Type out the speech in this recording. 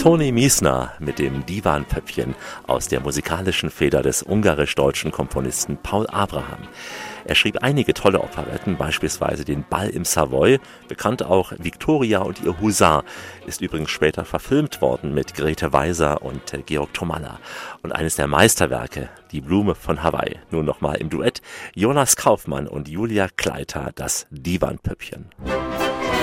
Toni Miesner mit dem Divan-Pöppchen aus der musikalischen Feder des ungarisch-deutschen Komponisten Paul Abraham. Er schrieb einige tolle Operetten, beispielsweise den Ball im Savoy, bekannt auch Victoria und ihr Husar, ist übrigens später verfilmt worden mit Grete Weiser und Georg Tomalla. Und eines der Meisterwerke, Die Blume von Hawaii, nun nochmal im Duett Jonas Kaufmann und Julia Kleiter, das Divan-Pöppchen.